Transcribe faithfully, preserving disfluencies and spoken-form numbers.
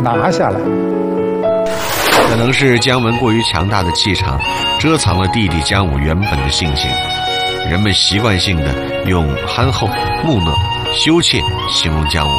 拿下来。 可能是姜文过于强大的气场遮藏了弟弟姜武原本的性情，人们习惯性的用憨厚、木讷、羞怯形容姜武。